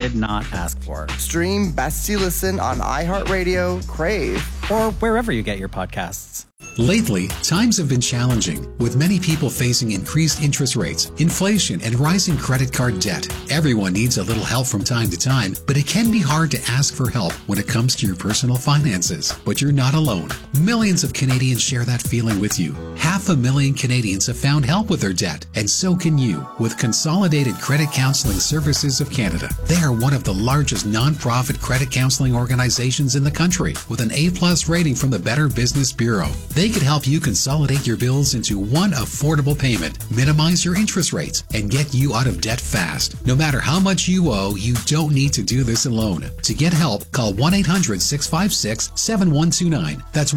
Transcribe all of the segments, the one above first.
could not ask for. Stream Best You Listen on iHeartRadio, Crave, or wherever you get your podcasts. Lately, times have been challenging, with many people facing increased interest rates, inflation, and rising credit card debt. Everyone needs a little help from time to time, but it can be hard to ask for help when it comes to your personal finances. But you're not alone. Millions of Canadians share that feeling with you. 500,000 Canadians have found help with their debt, and so can you, with Consolidated Credit Counseling Services of Canada. They are one of the largest non-profit credit counseling organizations in the country, with an A+ rating from the Better Business Bureau. They could help you consolidate your bills into one affordable payment, minimize your interest rates, and get you out of debt fast. No matter how much you owe, you don't need to do this alone. To get help, call 1-800-656-7129. That's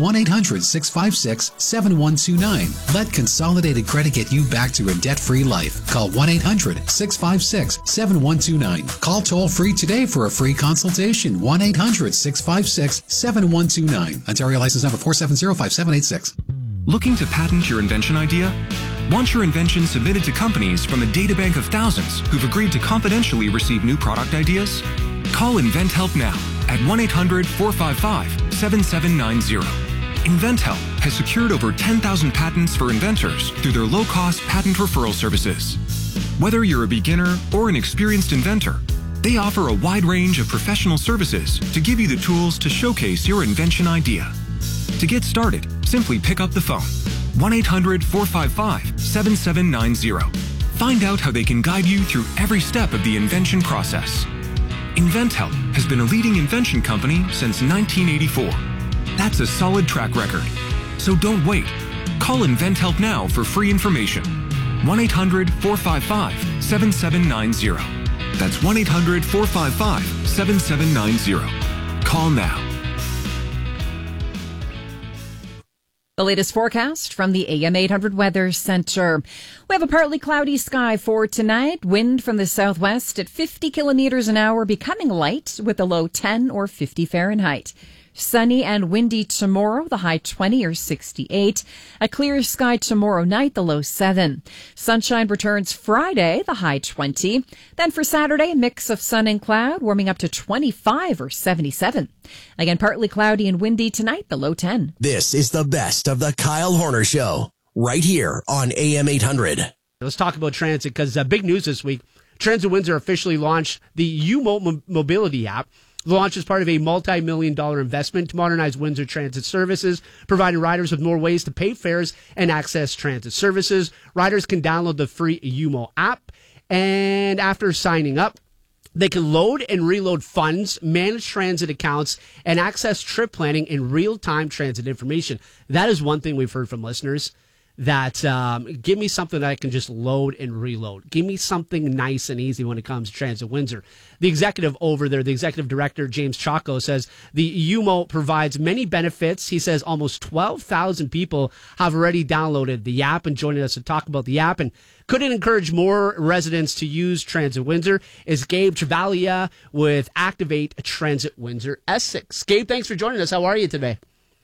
1-800-656-7129. Let Consolidated Credit get you back to a debt-free life. Call 1-800-656-7129. Call toll-free today for a free consultation. 1-800-656-7129. Ontario license number 4705786. Looking to patent your invention idea? Want your invention submitted to companies from a databank of thousands who've agreed to confidentially receive new product ideas? Call InventHelp now at 1-800-455-7790. InventHelp has secured over 10,000 patents for inventors through their low-cost patent referral services. Whether you're a beginner or an experienced inventor, they offer a wide range of professional services to give you the tools to showcase your invention idea. To get started, simply pick up the phone, 1-800-455-7790. Find out how they can guide you through every step of the invention process. InventHelp has been a leading invention company since 1984. That's a solid track record. So don't wait. Call InventHelp now for free information. 1-800-455-7790. That's 1-800-455-7790. Call now. The latest forecast from the AM 800 Weather Center. We have a partly cloudy sky for tonight. Wind from the southwest at 50 kilometers an hour, becoming light with a low 10 or 50 Fahrenheit. Sunny and windy tomorrow, the high 20 or 68. A clear sky tomorrow night, the low 7. Sunshine returns Friday, the high 20. Then for Saturday, a mix of sun and cloud, warming up to 25 or 77. Again, partly cloudy and windy tonight, the low 10. This is the best of the Kyle Horner Show, right here on AM 800. Let's talk about transit, because big news this week. Transit Windsor officially launched the UMO Mobility app. The launch is part of a multi-million-dollar investment to modernize Windsor Transit services, providing riders with more ways to pay fares and access transit services. Riders can download the free UMO app, and after signing up, they can load and reload funds, manage transit accounts, and access trip planning and real-time transit information. That is one thing we've heard from listeners, that give me something that I can just load and reload. Give me something nice and easy when it comes to Transit Windsor. The executive over there, the executive director, James Chaco, says the UMO provides many benefits. He says almost 12,000 people have already downloaded the app, and joining us to talk about the app and could it encourage more residents to use Transit Windsor is Gabe Travalia with Activate Transit Windsor Essex. Gabe, thanks for joining us. How are you today?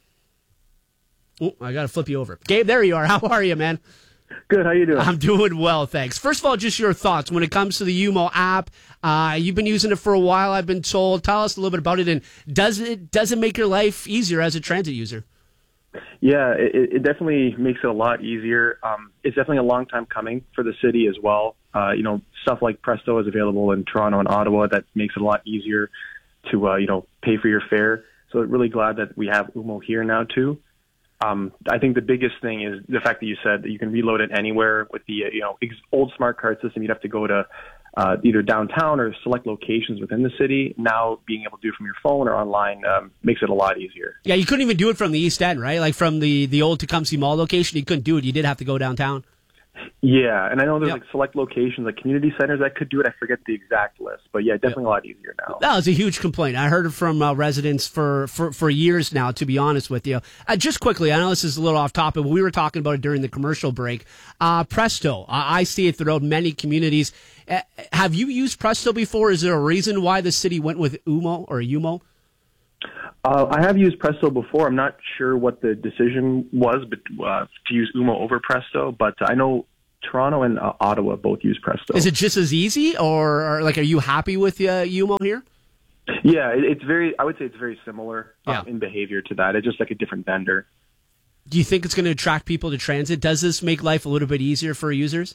Oh, I got to flip you over. Gabe, there you are. How are you, man? Good. How you doing? I'm doing well, thanks. First of all, just your thoughts when it comes to the UMO app. You've been using it for a while, I've been told. Tell us a little bit about it, and does it make your life easier as a transit user? Yeah, it definitely makes it a lot easier. It's definitely a long time coming for the city as well. Stuff like Presto is available in Toronto and Ottawa. That makes it a lot easier to, pay for your fare. So I'm really glad that we have UMO here now, too. I think the biggest thing is the fact that you said that you can reload it anywhere. With the old smart card system, you'd have to go to either downtown or select locations within the city. Now being able to do it from your phone or online makes it a lot easier. Yeah, you couldn't even do it from the East End, right? Like from the old Tecumseh Mall location, you couldn't do it. You did have to go downtown. Yeah, and I know there's like select locations, like community centers that could do it. I forget the exact list, but yeah, definitely a lot easier now. That was a huge complaint. I heard it from residents for years now, to be honest with you. Just quickly, I know this is a little off topic, but we were talking about it during the commercial break. Presto, I see it throughout many communities. Have you used Presto before? Is there a reason why the city went with UMO or UMO? I have used Presto before. I'm not sure what the decision was to use UMO over Presto, but I know Toronto and Ottawa both use Presto. Is it just as easy, or like, are you happy with UMO here? Yeah, I would say it's very similar in behavior to that. It's just like a different vendor. Do you think it's going to attract people to transit? Does this make life a little bit easier for users?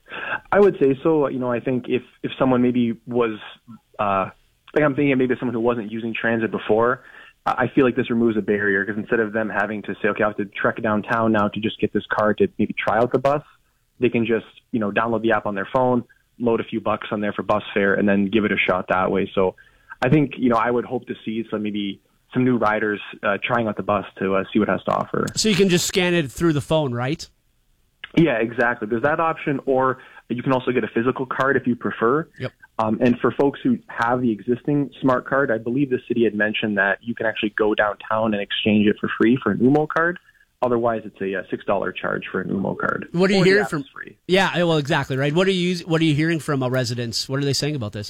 I would say so. I think if someone maybe was, I'm thinking maybe someone who wasn't using transit before, I feel like this removes a barrier, because instead of them having to say, okay, I have to trek downtown now to just get this card to maybe try out the bus, they can just, download the app on their phone, load a few bucks on there for bus fare, and then give it a shot that way. So I think, I would hope to see some new riders trying out the bus to see what it has to offer. So you can just scan it through the phone, right? Yeah, exactly. There's that option, or you can also get a physical card if you prefer. Yep. And for folks who have the existing smart card, I believe the city had mentioned that you can actually go downtown and exchange it for free for an UMO card. Otherwise, it's a $6 charge for an UMO card. What are you hearing from? Free. Yeah, well, exactly, right. What are you hearing from residents? What are they saying about this?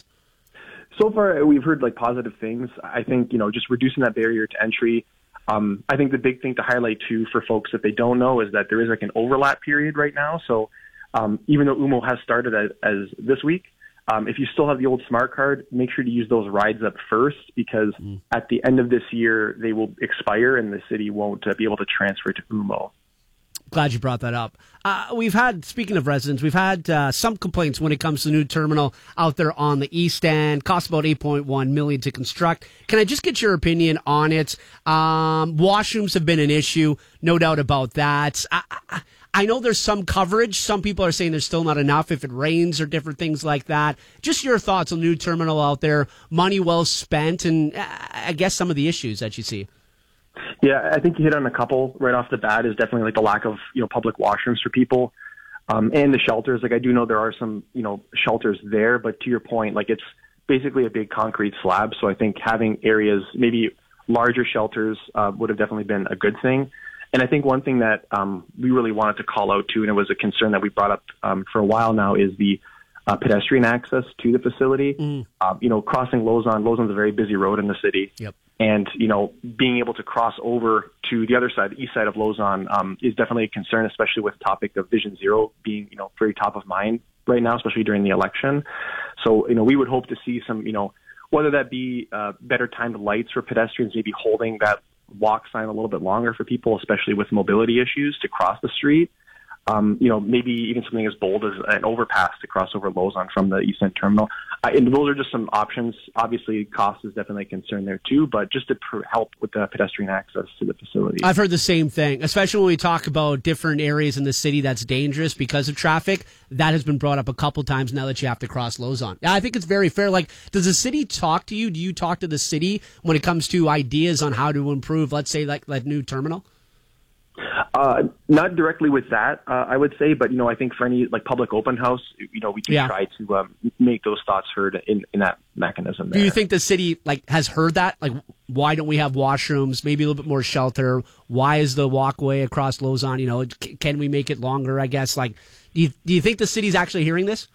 So far, we've heard positive things. I think just reducing that barrier to entry. I think the big thing to highlight too for folks if they don't know is that there is an overlap period right now. So even though UMO has started as this week, if you still have the old smart card, make sure to use those rides up first, because at the end of this year, they will expire and the city won't be able to transfer to UMO. Glad you brought that up. Speaking of residents, we've had some complaints when it comes to the new terminal out there on the east end. Costs about $8.1 million to construct. Can I just get your opinion on it? Washrooms have been an issue, no doubt about that. I know there's some coverage. Some people are saying there's still not enough if it rains or different things like that. Just your thoughts on the new terminal out there, money well spent, and I guess some of the issues that you see. Yeah, I think you hit on a couple right off the bat. Is definitely the lack of public washrooms for people, and the shelters. I do know there are some shelters there, but to your point, it's basically a big concrete slab. So I think having areas, maybe larger shelters, would have definitely been a good thing. And I think one thing that we really wanted to call out too, and it was a concern that we brought up for a while now, is the pedestrian access to the facility. Crossing Lauson. Lauzon's a very busy road in the city. Yep. And, being able to cross over to the other side, the east side of Lauson, is definitely a concern, especially with the topic of Vision Zero being, very top of mind right now, especially during the election. So, we would hope to see some, whether that be better timed lights for pedestrians, maybe holding that walk sign a little bit longer for people, especially with mobility issues, to cross the street. Maybe even something as bold as an overpass to cross over Lauson from the East End Terminal. And those are just some options. Obviously, cost is definitely a concern there too, but just to help with the pedestrian access to the facility. I've heard the same thing, especially when we talk about different areas in the city that's dangerous because of traffic. That has been brought up a couple times now that you have to cross Lauson. I think it's very fair. Does the city talk to you? Do you talk to the city when it comes to ideas on how to improve, let's say, that new terminal? Not directly with that, I would say, but I think for any public open house, we can try to make those thoughts heard in that mechanism. There. Do you think the city has heard that? Why don't we have washrooms? Maybe a little bit more shelter. Why is the walkway across Lauson? Can we make it longer? I guess. Do you think the city's actually hearing this?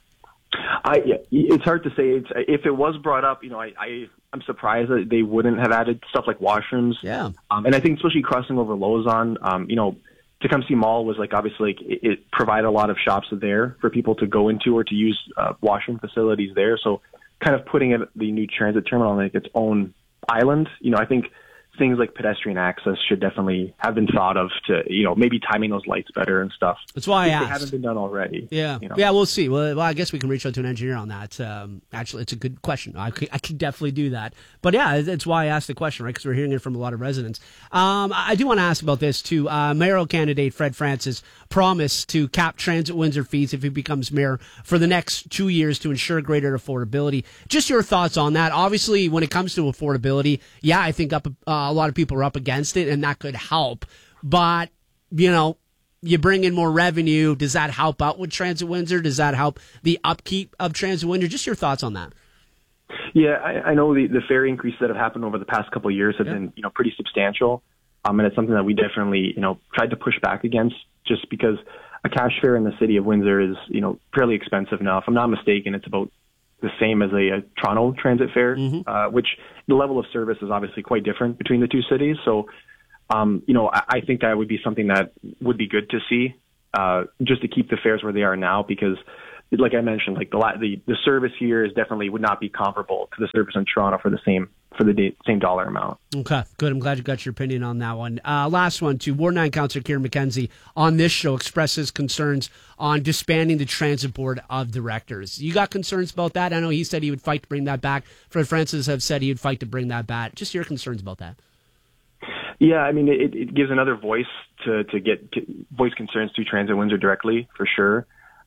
It's hard to say. If it was brought up, I'm surprised that they wouldn't have added stuff like washrooms. Yeah. And I think especially crossing over Lauson, Tecumseh Mall was obviously it provided a lot of shops there for people to go into or to use washroom facilities there. So kind of putting the new transit terminal on its own island, I think things like pedestrian access should definitely have been thought of to, maybe timing those lights better and stuff. That's why I asked. They haven't been done already. Yeah. Yeah, we'll see. Well, I guess we can reach out to an engineer on that. Actually, it's a good question. I could definitely do that. But yeah, that's why I asked the question, right? Because we're hearing it from a lot of residents. I do want to ask about this too. Mayoral candidate Fred Francis promised to cap Transit Windsor fees if he becomes mayor for the next 2 years to ensure greater affordability. Just your thoughts on that. Obviously, when it comes to affordability, I think a lot of people are up against it, and that could help. But, you bring in more revenue. Does that help out with Transit Windsor? Does that help the upkeep of Transit Windsor? Just your thoughts on that. Yeah, I know the fare increases that have happened over the past couple of years have been, pretty substantial. And it's something that we definitely, tried to push back against, just because a cash fare in the city of Windsor is, fairly expensive now. If I'm not mistaken, it's about the same as a Toronto transit fare, which the level of service is obviously quite different between the two cities. So, I think that would be something that would be good to see. just to keep the fares where they are now, because like I mentioned, like the service here is definitely would not be comparable to the service in Toronto for the same dollar amount. Okay, good. I'm glad you got your opinion on that one. Last one, too. Ward 9 Councillor Kieran McKenzie on this show expresses concerns on disbanding the Transit Board of Directors. You got concerns about that? I know he said he would fight to bring that back. Fred Francis have said he would fight to bring that back. Just your concerns about that. Yeah, I mean, it gives another voice to voice concerns to Transit Windsor directly, for sure.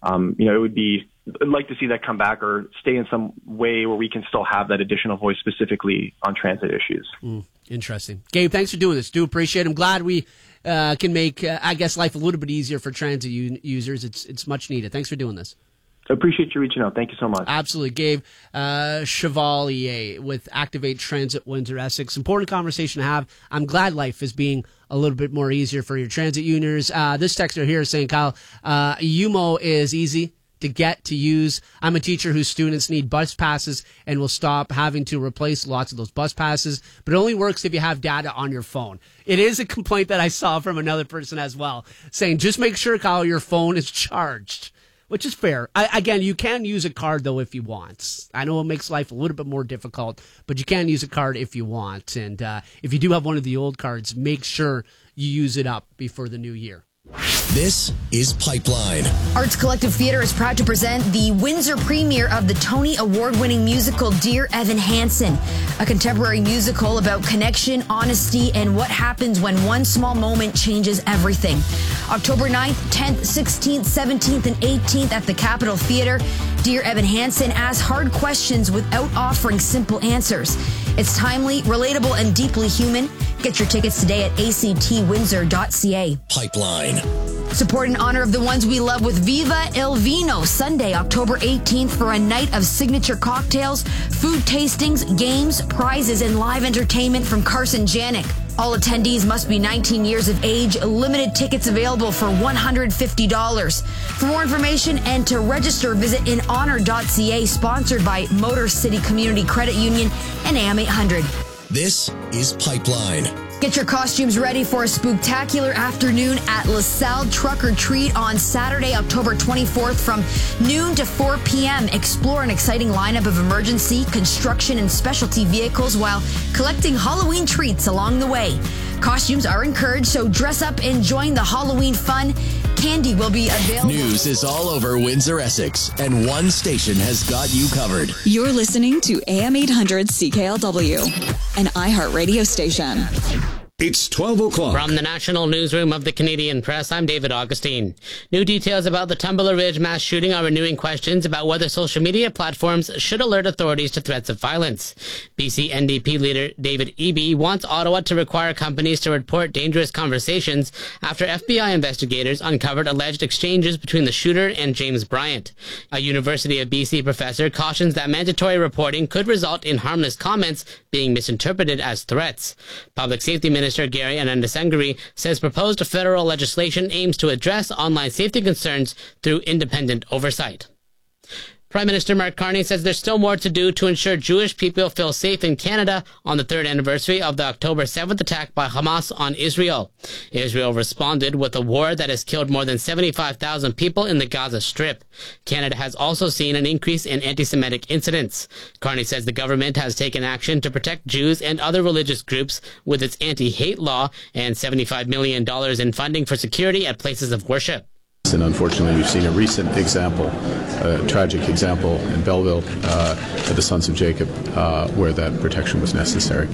I'd like to see that come back or stay in some way where we can still have that additional voice specifically on transit issues. Interesting. Gabe, thanks for doing this. Do appreciate it. I'm glad we can make, life a little bit easier for transit users. It's much needed. Thanks for doing this. I appreciate you reaching out. Thank you so much. Absolutely. Gabe Chevalier with Activate Transit Windsor Essex. Important conversation to have. I'm glad life is being a little bit more easier for your transit users. This texter here is saying, Kyle, UMO is easy to get, to use. I'm a teacher whose students need bus passes and will stop having to replace lots of those bus passes, but it only works if you have data on your phone. It is a complaint that I saw from another person as well, saying just make sure, Kyle, your phone is charged. Which is fair. Again, you can use a card, though, if you want. I know it makes life a little bit more difficult, but you can use a card if you want. And if you do have one of the old cards, make sure you use it up before the new year. This is Pipeline. Arts Collective Theatre is proud to present the Windsor premiere of the Tony Award-winning musical Dear Evan Hansen, a contemporary musical about connection, honesty, and what happens when one small moment changes everything. October 9th, 10th, 16th, 17th, and 18th at the Capitol Theatre, Dear Evan Hansen asks hard questions without offering simple answers. It's timely, relatable, and deeply human. Get your tickets today at actwindsor.ca. Pipeline. Support in honor of the ones we love with Viva Il Vino, Sunday, October 18th for a night of signature cocktails, food tastings, games, prizes, and live entertainment from Carson Janik. All attendees must be 19 years of age. Limited tickets available for $150. For more information and to register, visit inhonor.ca, sponsored by Motor City Community Credit Union and AM 800. This is Pipeline. Get your costumes ready for a spooktacular afternoon at LaSalle Truck or Treat on Saturday, October 24th from noon to 4 p.m. Explore an exciting lineup of emergency, construction, and specialty vehicles while collecting Halloween treats along the way. Costumes are encouraged, so dress up and join the Halloween fun. Candy will be available. News is all over Windsor, Essex, and one station has got you covered. You're listening to AM 800 CKLW, an iHeart radio station. It's 12 o'clock. From the National Newsroom of the Canadian Press, I'm David Augustine. New details about the Tumbler Ridge mass shooting are renewing questions about whether social media platforms should alert authorities to threats of violence. BC NDP leader David Eby wants Ottawa to require companies to report dangerous conversations after FBI investigators uncovered alleged exchanges between the shooter and James Bryant. A University of BC professor cautions that mandatory reporting could result in harmless comments being misinterpreted as threats. Public Safety Minister Gary Anandasangari says proposed federal legislation aims to address online safety concerns through independent oversight. Prime Minister Mark Carney says there's still more to do to ensure Jewish people feel safe in Canada on the third anniversary of the October 7th attack by Hamas on Israel. Israel responded with a war that has killed more than 75,000 people in the Gaza Strip. Canada has also seen an increase in anti-Semitic incidents. Carney says the government has taken action to protect Jews and other religious groups with its anti-hate law and $75 million in funding for security at places of worship. And unfortunately, we've seen a recent example, a tragic example in Belleville at the Sons of Jacob, where that protection was necessary.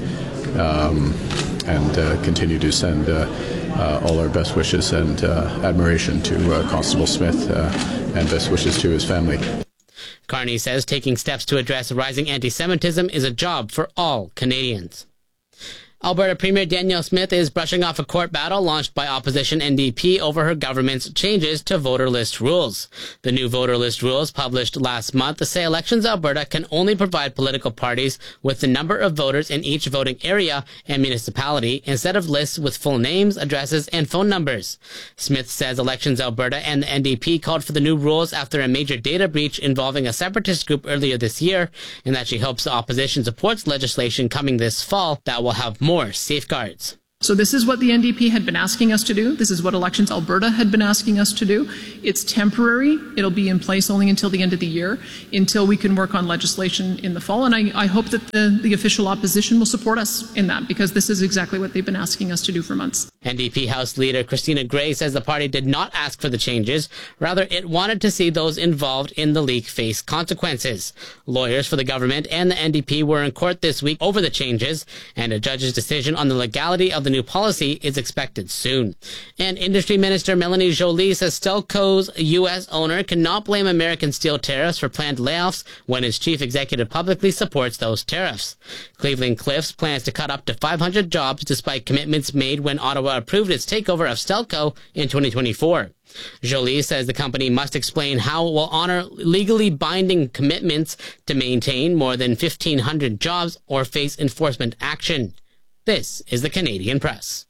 And continue to send all our best wishes and admiration to Constable Smith and best wishes to his family. Carney says taking steps to address rising anti-Semitism is a job for all Canadians. Alberta Premier Danielle Smith is brushing off a court battle launched by opposition NDP over her government's changes to voter list rules. The new voter list rules published last month say Elections Alberta can only provide political parties with the number of voters in each voting area and municipality instead of lists with full names, addresses, and phone numbers. Smith says Elections Alberta and the NDP called for the new rules after a major data breach involving a separatist group earlier this year, and that she hopes the opposition supports legislation coming this fall that will have more safeguards. So this is what the NDP had been asking us to do. This is what Elections Alberta had been asking us to do. It's temporary. It'll be in place only until the end of the year, until we can work on legislation in the fall. And I hope that the official opposition will support us in that, because this is exactly what they've been asking us to do for months. NDP House Leader Christina Gray says the party did not ask for the changes. Rather, it wanted to see those involved in the leak face consequences. Lawyers for the government and the NDP were in court this week over the changes, and a judge's decision on the legality of the new policy is expected soon. And Industry Minister Melanie Joly says Stelco's U.S. owner cannot blame American steel tariffs for planned layoffs when his chief executive publicly supports those tariffs. Cleveland Cliffs plans to cut up to 500 jobs despite commitments made when Ottawa approved its takeover of Stelco in 2024. Joly says the company must explain how it will honor legally binding commitments to maintain more than 1,500 jobs or face enforcement action. This is the Canadian Press.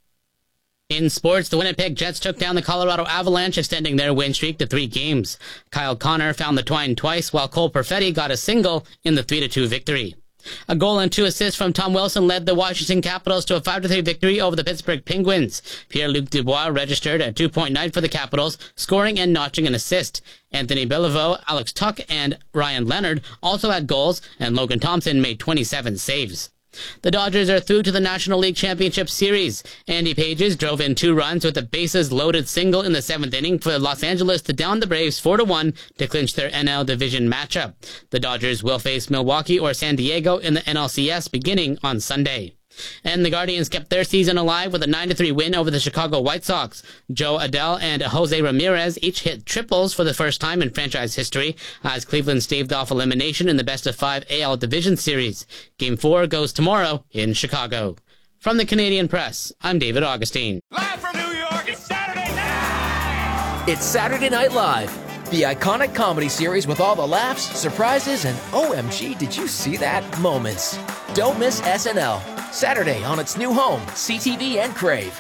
In sports, the Winnipeg Jets took down the Colorado Avalanche, extending their win streak to 3 games. Kyle Connor found the twine twice, while Cole Perfetti got a single in the 3-2 victory. A goal and 2 assists from Tom Wilson led the Washington Capitals to a 5-3 victory over the Pittsburgh Penguins. Pierre-Luc Dubois registered a 2-point night for the Capitals, scoring and notching an assist. Anthony Beliveau, Alex Tuch, and Ryan Leonard also had goals, and Logan Thompson made 27 saves. The Dodgers are through to the National League Championship Series. Andy Pages drove in 2 runs with a bases-loaded single in the 7th inning for Los Angeles to down the Braves 4-1 to clinch their NL Division matchup. The Dodgers will face Milwaukee or San Diego in the NLCS beginning on Sunday. And the Guardians kept their season alive with a 9-3 win over the Chicago White Sox. Joe Adele and Jose Ramirez each hit triples for the first time in franchise history as Cleveland staved off elimination in the best-of-5 AL Division Series. Game 4 goes tomorrow in Chicago. From the Canadian Press, I'm David Augustine. Live from New York, it's Saturday night! It's Saturday Night Live, the iconic comedy series with all the laughs, surprises, and OMG, did you see that moments. Don't miss SNL. Saturday on its new home, CTV and Crave.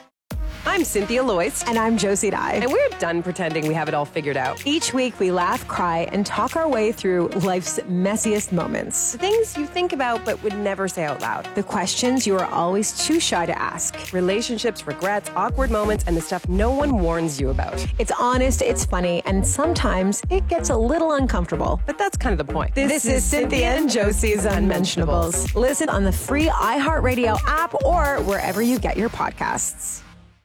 I'm Cynthia Loyce. And I'm Josie Dye. And we're done pretending we have it all figured out. Each week we laugh, cry, and talk our way through life's messiest moments. The things you think about but would never say out loud. The questions you are always too shy to ask. Relationships, regrets, awkward moments, and the stuff no one warns you about. It's honest, it's funny, and sometimes it gets a little uncomfortable. But that's kind of the point. This is Cynthia and Josie's Unmentionables. Listen on the free iHeartRadio app or wherever you get your podcasts.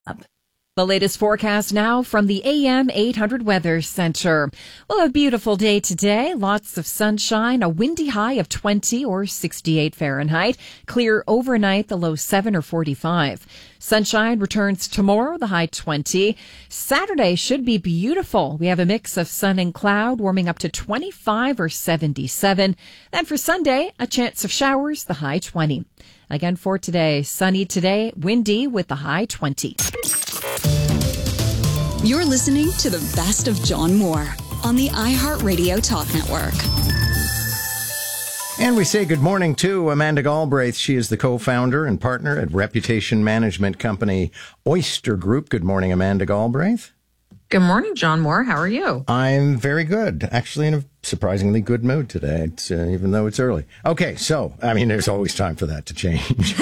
The latest forecast now from the AM 800 Weather Center. We'll have a beautiful day today. Lots of sunshine, a windy high of 20 or 68 Fahrenheit. Clear overnight, the low 7 or 45. Sunshine returns tomorrow, the high 20. Saturday should be beautiful. We have a mix of sun and cloud, warming up to 25 or 77. Then for Sunday, a chance of showers, the high 20. Again for today, sunny today, windy with the high 20. You're listening to the best of John Moore on the iHeartRadio Talk Network. And we say good morning to Amanda Galbraith. She is the co-founder and partner at reputation management company Oyster Group. Good morning, Amanda Galbraith. Good morning, John Moore. How are you? I'm very good. Actually, in a surprisingly good mood today, even though it's early. Okay, so, there's always time for that to change.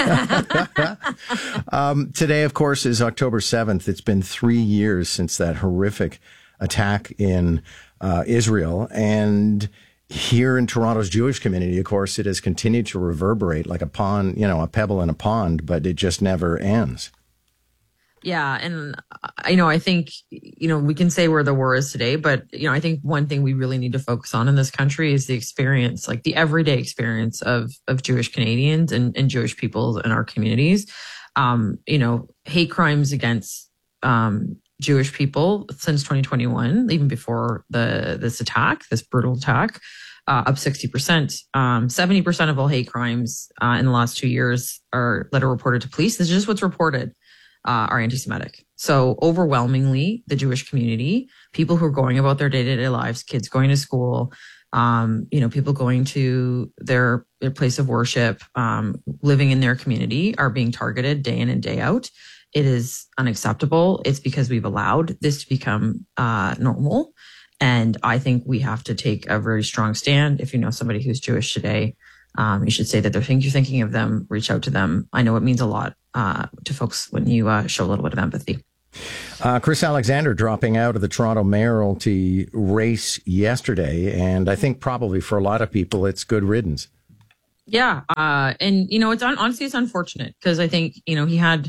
Today, of course, is October 7th. It's been 3 years since that horrific attack in Israel. And here in Toronto's Jewish community, of course, it has continued to reverberate like a pond, a pebble in a pond, but it just never ends. Yeah. And, I think, we can say where the war is today, but, I think one thing we really need to focus on in this country is the experience, like the everyday experience of Jewish Canadians and Jewish people in our communities. Hate crimes against Jewish people since 2021, even before this brutal attack, up 60%. 70% of all hate crimes in the last 2 years that are reported to police. This is just what's reported. Are anti-Semitic. So overwhelmingly, the Jewish community, people who are going about their day-to-day lives, kids going to school, people going to their place of worship, living in their community are being targeted day in and day out. It is unacceptable. It's because we've allowed this to become normal. And I think we have to take a very strong stand. If you know somebody who's Jewish today, you should say that they're you're thinking of them, reach out to them. I know it means a lot to folks when you show a little bit of empathy. Chris Alexander dropping out of the Toronto mayoralty race yesterday, and I think probably for a lot of people it's good riddance. Yeah, and it's honestly it's unfortunate because I think he had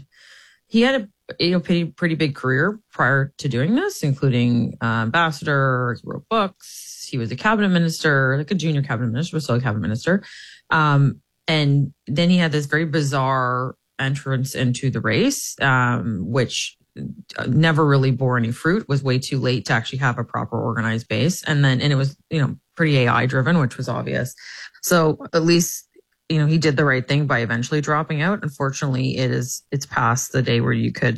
a pretty big career prior to doing this, including ambassador. He wrote books. He was a cabinet minister, like a junior cabinet minister, but still a cabinet minister. And then he had this very bizarre entrance into the race, which never really bore any fruit, was way too late to actually have a proper organized base. And it was, pretty AI driven, which was obvious. So at least, he did the right thing by eventually dropping out. Unfortunately, it's past the day where you could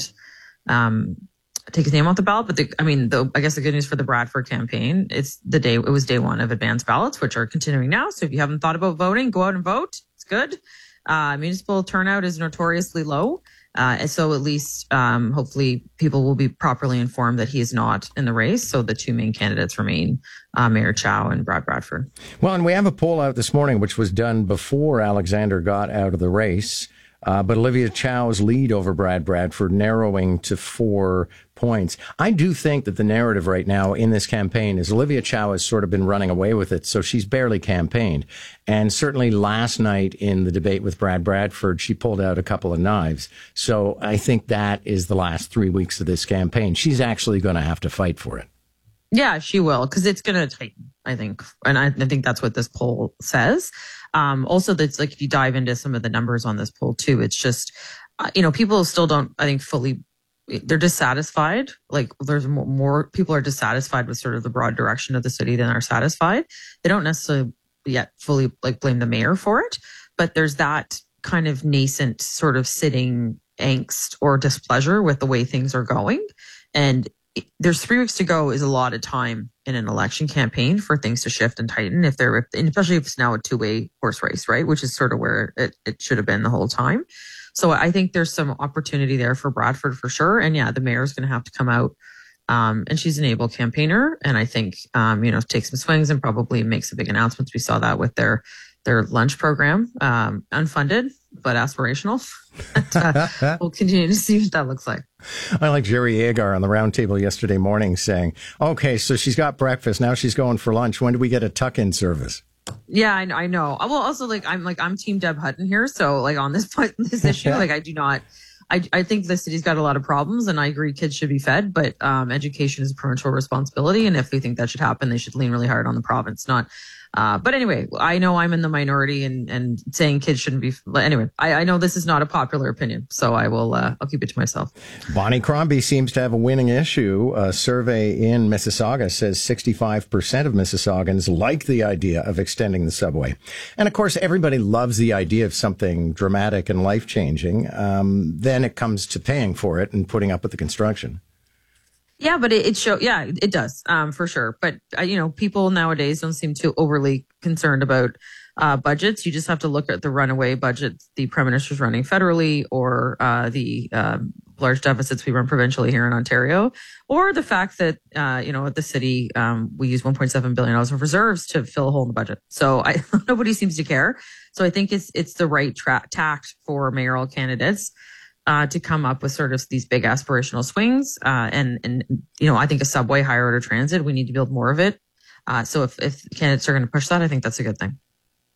take his name off the ballot. But I guess the good news for the Bradford campaign, it was day one of advanced ballots, which are continuing now. So if you haven't thought about voting, go out and vote. It's good. Municipal turnout is notoriously low. And so at least hopefully people will be properly informed that he is not in the race. So the two main candidates remain Mayor Chow and Brad Bradford. Well, and we have a poll out this morning, which was done before Alexander got out of the race. But Olivia Chow's lead over Brad Bradford narrowing to 4 points. I do think that the narrative right now in this campaign is Olivia Chow has sort of been running away with it, so she's barely campaigned. And certainly last night in the debate with Brad Bradford, she pulled out a couple of knives. So I think that is the last 3 weeks of this campaign. She's actually going to have to fight for it. Yeah, she will, because it's going to tighten, I think. And I think that's what this poll says. Also, that's like if you dive into some of the numbers on this poll too, it's just, people still don't, I think, fully, they're dissatisfied. Like there's more people are dissatisfied with sort of the broad direction of the city than are satisfied. They don't necessarily yet fully blame the mayor for it, but there's that kind of nascent sort of sitting angst or displeasure with the way things are going. And there's 3 weeks to go is a lot of time in an election campaign for things to shift and tighten especially if it's now a two-way horse race, right? Which is sort of where it should have been the whole time. So I think there's some opportunity there for Bradford for sure. And yeah, the mayor's going to have to come out. And she's an able campaigner. And I think, take some swings and probably make some big announcements. We saw that with their lunch program, unfunded, but aspirational. We'll continue to see what that looks like. I like Jerry Agar on the roundtable yesterday morning saying, okay, so she's got breakfast. Now she's going for lunch. When do we get a tuck-in service? Yeah, I know. Well, also I'm Team Deb Hutton here. So on this point, this issue, I do not, I think the city's got a lot of problems and I agree kids should be fed, but education is a provincial responsibility. And if we think that should happen, they should lean really hard on the province, not. But anyway, I know I'm in the minority and saying kids shouldn't be. Anyway, I know this is not a popular opinion, so I'll keep it to myself. Bonnie Crombie seems to have a winning issue. A survey in Mississauga says 65% of Mississaugan's like the idea of extending the subway. And of course, everybody loves the idea of something dramatic and life-changing. Then it comes to paying for it and putting up with the construction. Yeah, but it does, for sure. But, people nowadays don't seem too overly concerned about budgets. You just have to look at the runaway budget the Prime Minister's running federally or the large deficits we run provincially here in Ontario, or the fact that, at the city, we use $1.7 billion of reserves to fill a hole in the budget. So nobody seems to care. So I think it's the right tact for mayoral candidates to come up with sort of these big aspirational swings. And I think a subway, higher order transit, we need to build more of it. So if candidates are going to push that, I think that's a good thing.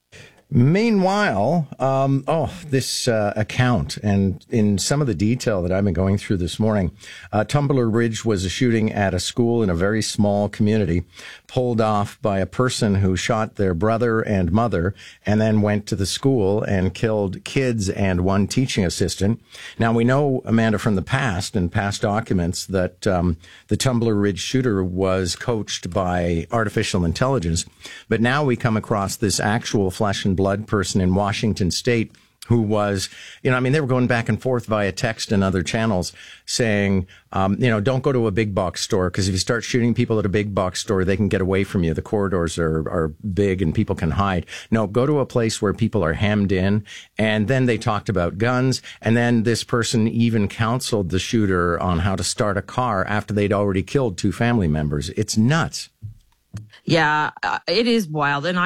Meanwhile, this account, and in some of the detail that I've been going through this morning, Tumbler Ridge was a shooting at a school in a very small community, pulled off by a person who shot their brother and mother, and then went to the school and killed kids and one teaching assistant. Now, we know, Amanda, from the past and past documents that the Tumbler Ridge shooter was coached by artificial intelligence, but now we come across this actual flesh and blood person in Washington State who was, they were going back and forth via text and other channels saying, don't go to a big box store because if you start shooting people at a big box store, they can get away from you. The corridors are big and people can hide. No, go to a place where people are hemmed in. And then they talked about guns. And then this person even counseled the shooter on how to start a car after they'd already killed two family members. It's nuts. Yeah, it is wild. And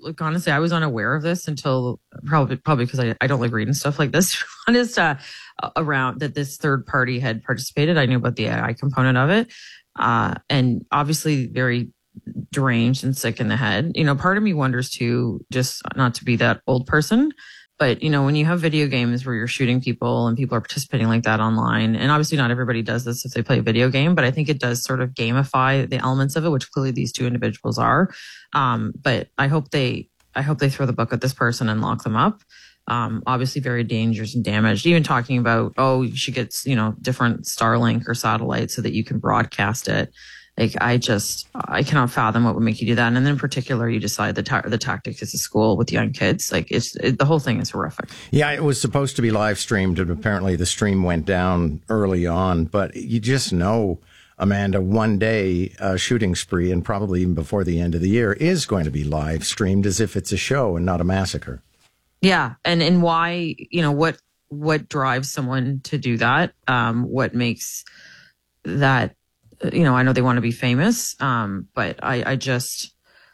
look, honestly, I was unaware of this until probably because I don't like reading stuff like this. Honest, around that this third party had participated. I knew about the AI component of it, and obviously very deranged and sick in the head. Part of me wonders too, just not to be that old person, but when you have video games where you're shooting people and people are participating like that online, and obviously not everybody does this if they play a video game, but I think it does sort of gamify the elements of it, which clearly these two individuals are. But I hope they throw the book at this person and lock them up. Obviously very dangerous and damaged. Even talking about, you should get, different Starlink or satellites so that you can broadcast it. Like, I cannot fathom what would make you do that. And then in particular, you decide the tactic is a school with young kids. Like, the whole thing is horrific. Yeah, it was supposed to be live streamed, and apparently the stream went down early on. But you just know, Amanda, one day a shooting spree, and probably even before the end of the year, is going to be live streamed as if it's a show and not a massacre. Yeah. And why, what drives someone to do that? What makes that, I know they want to be famous, but I just,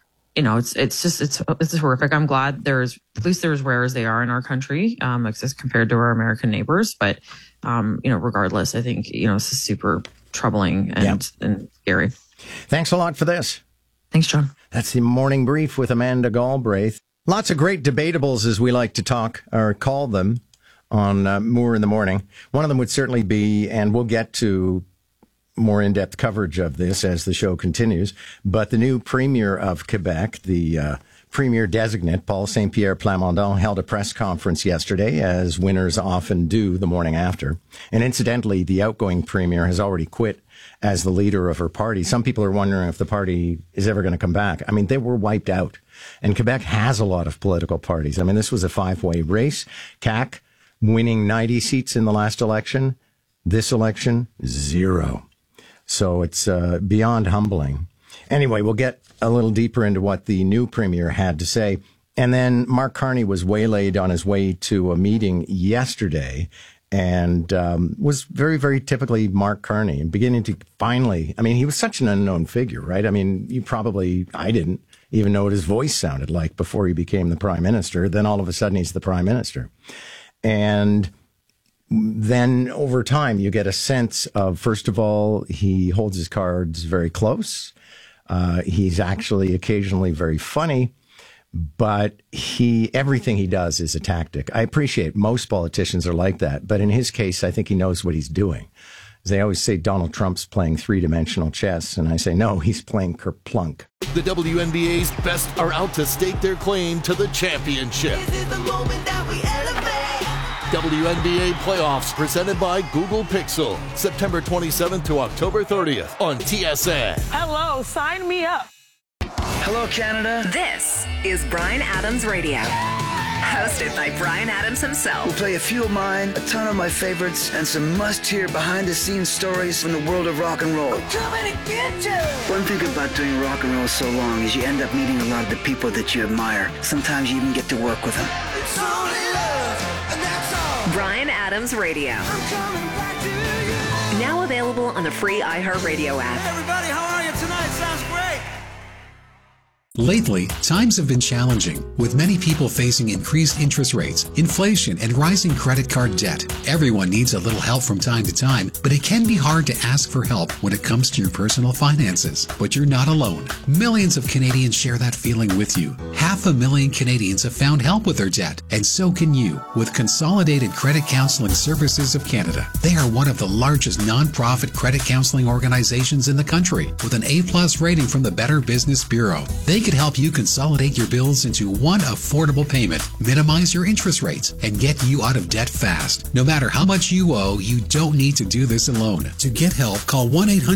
it's horrific. I'm glad at least they're as rare as they are in our country, as compared to our American neighbors. But, regardless, I think, this is super troubling and scary. Thanks a lot for this. Thanks, John. That's the Morning Brief with Amanda Galbraith. Lots of great debatables, as we like to talk or call them, on Moore in the Morning. One of them would certainly be, and we'll get to more in-depth coverage of this as the show continues, but the new Premier of Quebec, the Premier designate, Paul Saint-Pierre Plamondon, held a press conference yesterday, as winners often do the morning after. And incidentally, the outgoing Premier has already quit as the leader of her party. Some people are wondering if the party is ever going to come back. I mean, they were wiped out. And Quebec has a lot of political parties. I mean, this was a five-way race. CAQ winning 90 seats in the last election. This election, 0. So it's beyond humbling. Anyway, we'll get a little deeper into what the new Premier had to say. And then Mark Carney was waylaid on his way to a meeting yesterday, and was very, very typically Mark Carney, and beginning to finally, he was such an unknown figure, right? I mean, I didn't even know what his voice sounded like before he became the prime minister. Then all of a sudden he's the prime minister. And then over time, you get a sense of, first of all, he holds his cards very close. He's actually occasionally very funny, but everything he does is a tactic. I appreciate most politicians are like that, but in his case, I think he knows what he's doing. They always say Donald Trump's playing three-dimensional chess, and I say, no, he's playing Kerplunk. The WNBA's best are out to stake their claim to the championship. This is the moment that we elevate. WNBA playoffs presented by Google Pixel, September 27th to October 30th on TSN. Hello, sign me up. Hello, Canada. This is Bryan Adams Radio, hosted by Bryan Adams himself. We'll play a few of mine, a ton of my favorites, and some must-hear behind-the-scenes stories from the world of rock and roll. I'm coming to get you. One thing about doing rock and roll so long is you end up meeting a lot of the people that you admire. Sometimes you even get to work with them. It's only love, and that's all. Bryan Adams Radio. I'm coming back to you. Now available on the free iHeartRadio app. Hey everybody, how are you tonight? Sounds great. Lately, times have been challenging, with many people facing increased interest rates, inflation, and rising credit card debt. Everyone needs a little help from time to time, but it can be hard to ask for help when it comes to your personal finances. But you're not alone. Millions of Canadians share that feeling with you. 500,000 Canadians have found help with their debt, and so can you with Consolidated Credit Counseling Services of Canada. They are one of the largest non-profit credit counseling organizations in the country, with an A+ rating from the Better Business Bureau. They could help you consolidate your bills into one affordable payment, minimize your interest rates, and get you out of debt fast. No matter how much you owe, you don't need to do this alone. To get help, call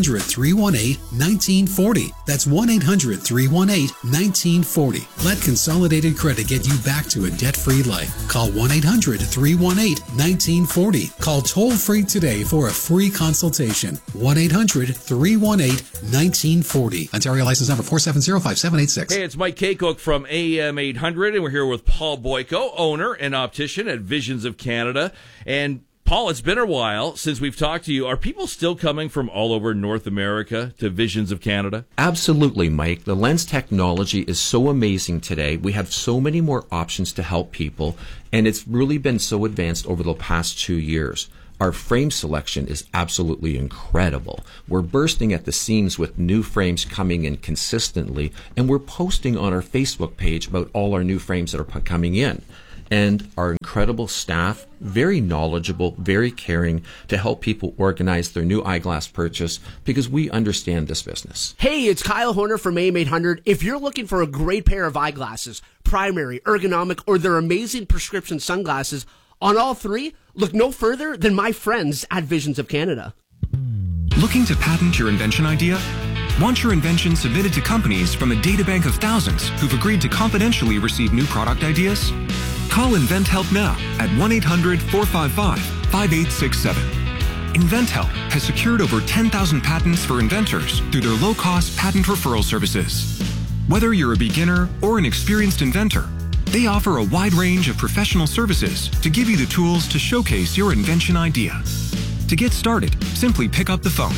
1-800-318-1940. That's 1-800-318-1940. Let Consolidated Credit get you back to a debt-free life. Call 1-800-318-1940. Call toll-free today for a free consultation. 1-800-318-1940. Ontario license number 4705786. Hey, it's Mike Kaycook from AM 800, and we're here with Paul Boyko, owner and optician at Visions of Canada. And Paul, it's been a while since we've talked to you. Are people still coming from all over North America to Visions of Canada? Absolutely, Mike. The lens technology is so amazing today. We have so many more options to help people, and it's really been so advanced over the past 2 years. Our frame selection is absolutely incredible. We're bursting at the seams with new frames coming in consistently, and we're posting on our Facebook page about all our new frames that are coming in. And our incredible staff, very knowledgeable, very caring to help people organize their new eyeglass purchase because we understand this business. Hey, it's Kyle Horner from AM800. If you're looking for a great pair of eyeglasses, primary, ergonomic, or their amazing prescription sunglasses, on all three, look no further than my friends at Visions of Canada. Looking to patent your invention idea? Want your invention submitted to companies from a databank of thousands who've agreed to confidentially receive new product ideas? Call InventHelp now at 1-800-455-5867. InventHelp has secured over 10,000 patents for inventors through their low-cost patent referral services. Whether you're a beginner or an experienced inventor, they offer a wide range of professional services to give you the tools to showcase your invention idea. To get started, simply pick up the phone.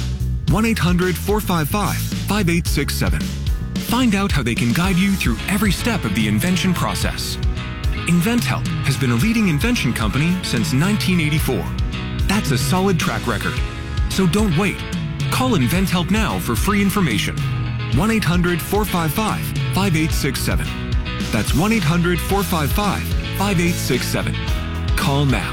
1-800-455-5867. Find out how they can guide you through every step of the invention process. InventHelp has been a leading invention company since 1984. That's a solid track record. So don't wait. Call InventHelp now for free information. 1-800-455-5867. That's 1-800-455-5867. Call now.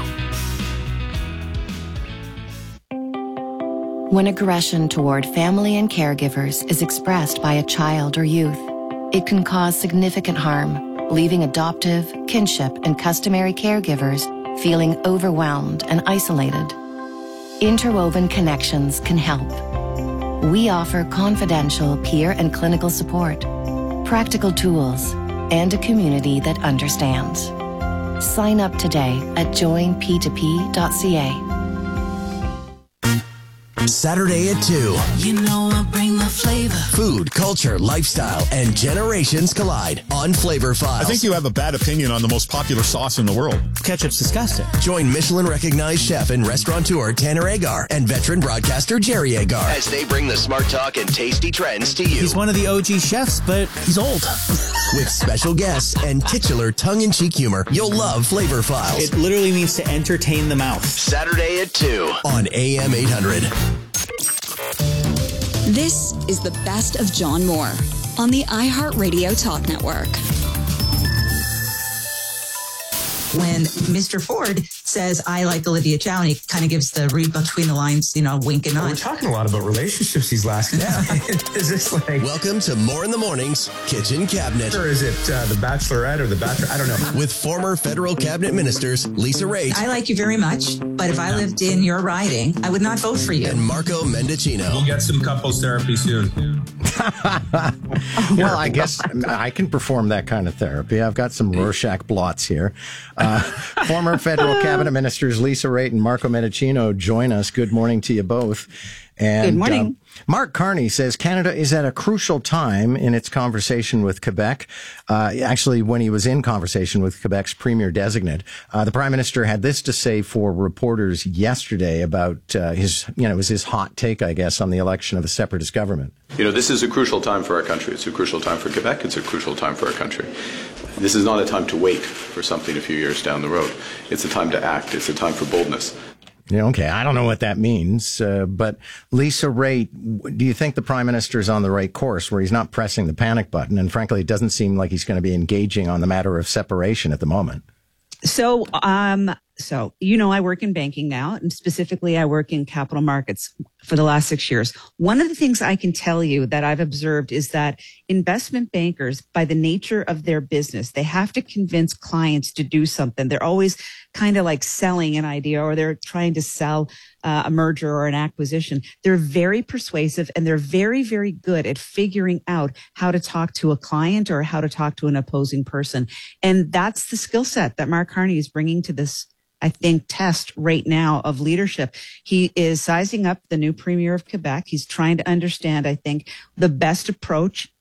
When aggression toward family and caregivers is expressed by a child or youth, it can cause significant harm, leaving adoptive, kinship, and customary caregivers feeling overwhelmed and isolated. Interwoven Connections can help. We offer confidential peer and clinical support, practical tools, and a community that understands. Sign up today at joinp2p.ca. Saturday at 2. You know I bring the flavor. Food, culture, lifestyle, and generations collide on Flavor Files. I think you have a bad opinion on the most popular sauce in the world. Ketchup's disgusting. Join Michelin-recognized chef and restaurateur Tanner Agar and veteran broadcaster Jerry Agar as they bring the smart talk and tasty trends to you. He's one of the OG chefs, but he's old. With special guests and titular tongue-in-cheek humor, you'll love Flavor Files. It literally means to entertain the mouth. Saturday at 2 on AM 800. This is the best of John Moore on the iHeartRadio Talk Network. When Mr. Ford says, I like Olivia Chow, and he kind of gives the read between the lines, wink and nod. We're talking a lot about relationships these last days. Is this like... Welcome to More in the Morning's Kitchen Cabinet. Or is it The Bachelorette or The Bachelor? I don't know. With former federal cabinet ministers Lisa Raitt. I like you very much, but if I lived in your riding, I would not vote for you. And Marco Mendicino. We'll get some couples therapy soon. Well, I guess I can perform that kind of therapy. I've got some Rorschach blots here. Former federal cabinet ministers Lisa Raitt and Marco Mendicino join us. Good morning to you both. And, good morning. Mark Carney says Canada is at a crucial time in its conversation with Quebec. Actually, when he was in conversation with Quebec's premier designate, the Prime Minister had this to say for reporters yesterday about his, it was his hot take, I guess, on the election of a separatist government. This is a crucial time for our country. It's a crucial time for Quebec. It's a crucial time for our country. This is not a time to wait for something a few years down the road. It's a time to act. It's a time for boldness. Okay, I don't know what that means, but Lisa Raitt, do you think the Prime Minister is on the right course where he's not pressing the panic button? And frankly, it doesn't seem like he's going to be engaging on the matter of separation at the moment. So, I work in banking now, and specifically I work in capital markets for the last 6 years. One of the things I can tell you that I've observed is that investment bankers, by the nature of their business, they have to convince clients to do something. They're always kind of like selling an idea, or they're trying to sell a merger or an acquisition. They're very persuasive, and they're very, very good at figuring out how to talk to a client or how to talk to an opposing person. And that's the skill set that Mark Carney is bringing to this, I think, test right now of leadership. He is sizing up the new premier of Quebec. He's trying to understand, I think, the best approach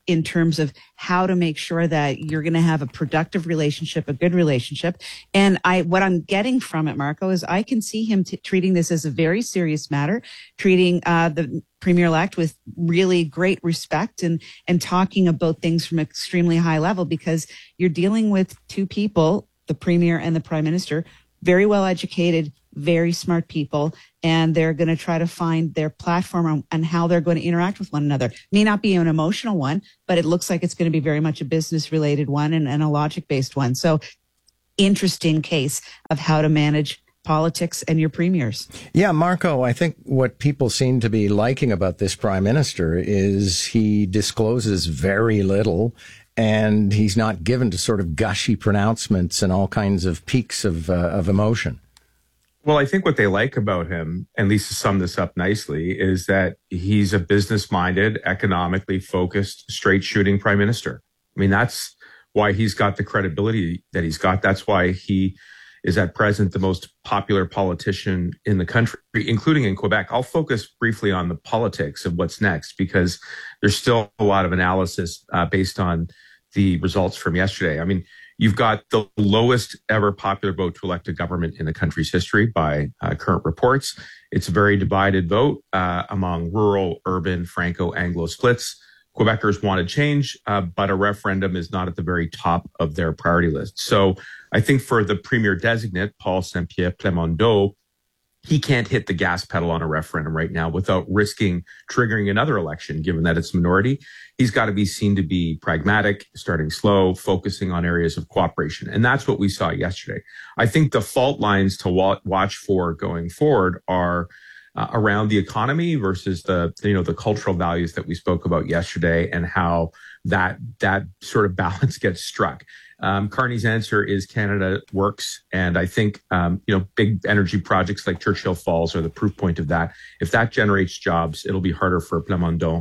in terms of how to make sure that you're going to have a productive relationship, a good relationship. And what I'm getting from it, Marco, is I can see him treating this as a very serious matter, treating the Premier-elect with really great respect and talking about things from an extremely high level, because you're dealing with two people, the Premier and the Prime Minister, very well educated, very smart people, and they're going to try to find their platform on how they're going to interact with one another. May not be an emotional one, but it looks like it's going to be very much a business-related one and a logic-based one. So interesting case of how to manage politics and your premiers. Yeah, Marco, I think what people seem to be liking about this prime minister is he discloses very little, and he's not given to sort of gushy pronouncements and all kinds of peaks of emotion. Well, I think what they like about him, and Lisa summed this up nicely, is that he's a business-minded, economically focused, straight-shooting prime minister. I mean, that's why he's got the credibility that he's got. That's why he is at present the most popular politician in the country, including in Quebec. I'll focus briefly on the politics of what's next, because there's still a lot of analysis based on the results from yesterday. I mean, you've got the lowest ever popular vote to elect a government in the country's history by current reports. It's a very divided vote among rural, urban, Franco-Anglo splits. Quebecers wanted change, but a referendum is not at the very top of their priority list. So I think for the premier designate, Paul Saint-Pierre Plamondon, he can't hit the gas pedal on a referendum right now without risking triggering another election, given that it's minority. He's got to be seen to be pragmatic, starting slow, focusing on areas of cooperation. And that's what we saw yesterday. I think the fault lines to watch for going forward are around the economy versus the cultural values that we spoke about yesterday, and how that sort of balance gets struck. Carney's answer is Canada works. And I think, big energy projects like Churchill Falls are the proof point of that. If that generates jobs, it'll be harder for Plamondon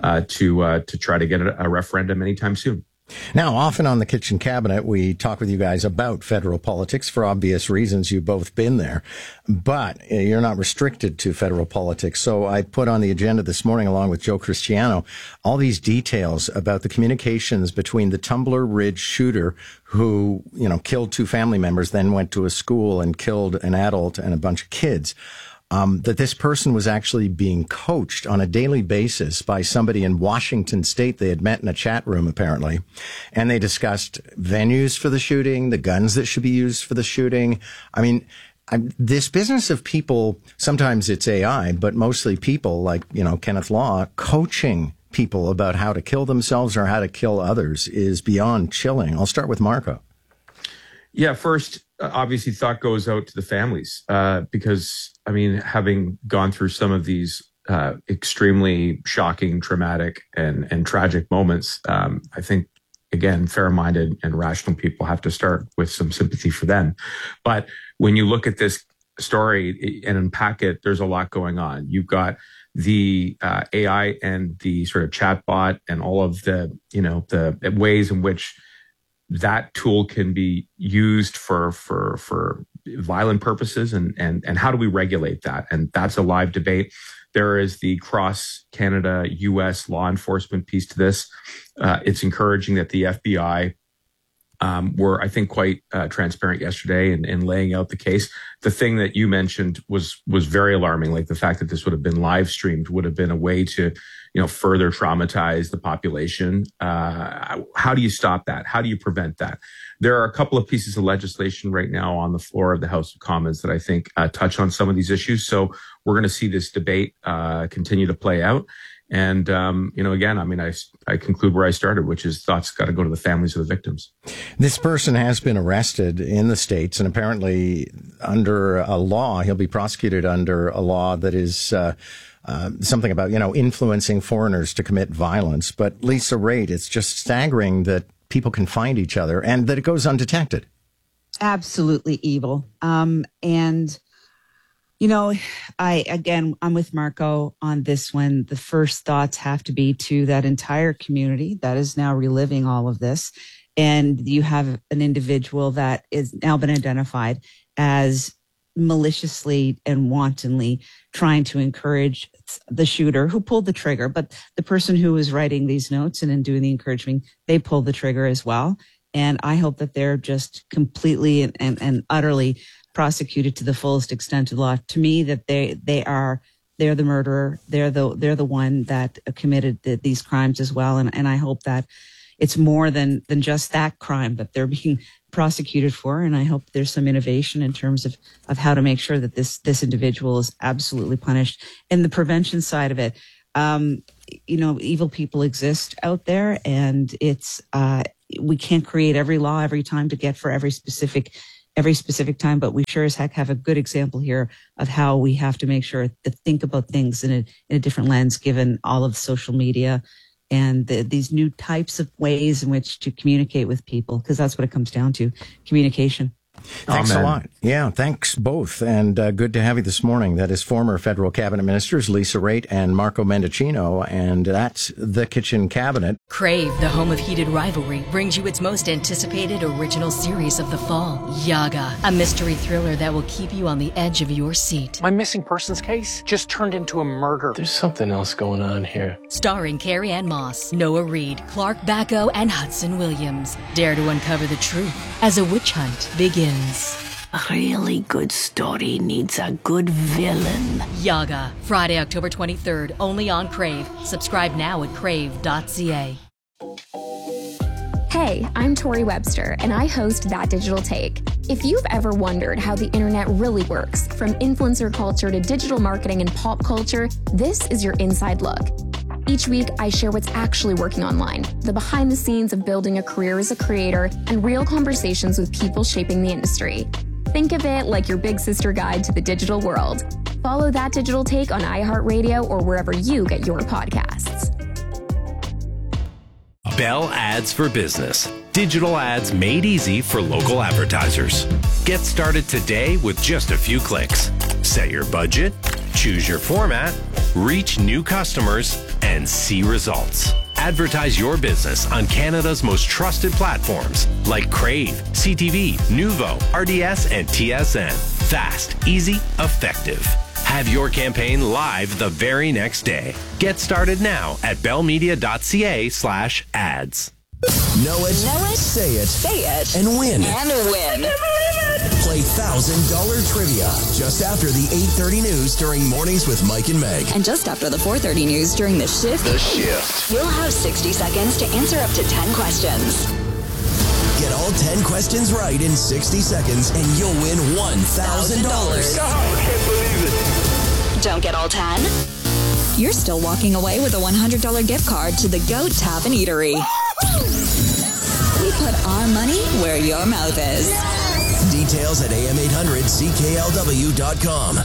to try to get a referendum anytime soon. Now, often on the Kitchen Cabinet, we talk with you guys about federal politics for obvious reasons. You've both been there, but you're not restricted to federal politics. So I put on the agenda this morning, along with Joe Cristiano, all these details about the communications between the Tumbler Ridge shooter who, killed two family members, then went to a school and killed an adult and a bunch of kids. That this person was actually being coached on a daily basis by somebody in Washington State. They had met in a chat room, apparently, and they discussed venues for the shooting, the guns that should be used for the shooting. I mean, this business of people, sometimes it's AI, but mostly people like, Kenneth Law, coaching people about how to kill themselves or how to kill others is beyond chilling. I'll start with Marco. Yeah, first, obviously, thought goes out to the families because, having gone through some of these extremely shocking, traumatic, and tragic moments, I think, again, fair-minded and rational people have to start with some sympathy for them. But when you look at this story and unpack it, there's a lot going on. You've got the AI and the sort of chatbot and all of the ways in which that tool can be used for violent purposes, and how do we regulate that? And that's a live debate. There is the cross-Canada, U.S. law enforcement piece to this. It's encouraging that the FBI were, I think, quite transparent yesterday in laying out the case. The thing that you mentioned was very alarming, like the fact that this would have been live streamed would have been a way to further traumatize the population. How do you stop that? How do you prevent that? There are a couple of pieces of legislation right now on the floor of the House of Commons that I think touch on some of these issues. So we're going to see this debate continue to play out. And, again, I conclude where I started, which is thoughts got to go to the families of the victims. This person has been arrested in the States, and apparently under a law, he'll be prosecuted under a law that is something about, influencing foreigners to commit violence. But Lisa Raitt, it's just staggering that people can find each other and that it goes undetected. Absolutely evil. I'm with Marco on this one. The first thoughts have to be to that entire community that is now reliving all of this. And you have an individual that is now been identified as maliciously and wantonly trying to encourage the shooter who pulled the trigger, but the person who was writing these notes and doing the encouraging, they pulled the trigger as well. And I hope that they're just completely and utterly prosecuted to the fullest extent of the law. To me, that they're the murderer. They're the one that committed these crimes as well. And I hope that it's more than just that crime that they're being prosecuted for. And I hope there's some innovation in terms of how to make sure that this individual is absolutely punished. And the prevention side of it, evil people exist out there, and it's we can't create every law every time to get for every specific time, but we sure as heck have a good example here of how we have to make sure to think about things in a different lens, given all of social media and these new types of ways in which to communicate with people, because that's what it comes down to, communication. Thanks a lot. Yeah, thanks both. And good to have you this morning. That is former federal cabinet ministers Lisa Raitt and Marco Mendicino. And that's the Kitchen Cabinet. Crave, the home of heated rivalry, brings you its most anticipated original series of the fall, Yaga, a mystery thriller that will keep you on the edge of your seat. My missing persons case just turned into a murder. There's something else going on here. Starring Carrie Ann Moss, Noah Reid, Clark Bacco, and Hudson Williams. Dare to uncover the truth as a witch hunt begins. A really good story needs a good villain. Yaga, Friday, October 23rd, only on Crave. Subscribe now at crave.ca. Hey, I'm Tori Webster, and I host That Digital Take. If you've ever wondered how the internet really works, from influencer culture to digital marketing and pop culture, this is your inside look. Each week, I share what's actually working online, the behind the scenes of building a career as a creator, and real conversations with people shaping the industry. Think of it like your big sister guide to the digital world. Follow That Digital Take on iHeartRadio or wherever you get your podcasts. Bell Ads for Business. Digital ads made easy for local advertisers. Get started today with just a few clicks. Set your budget, choose your format, reach new customers, and see results. Advertise your business on Canada's most trusted platforms like Crave, CTV, Nuvo, RDS, and TSN. Fast, easy, effective. Have your campaign live the very next day. Get started now at bellmedia.ca/ads. Know it, say it, and win. Play $1,000 trivia just after the 8:30 news during Mornings with Mike and Meg. And just after the 4:30 news during The Shift. The Shift. You'll have 60 seconds to answer up to 10 questions. Get all 10 questions right in 60 seconds and you'll win $1,000. I can't believe it. Don't get all 10? You're still walking away with a $100 gift card to the Goat Tap and Eatery. We put our money where your mouth is. Details at am800CKLW.com.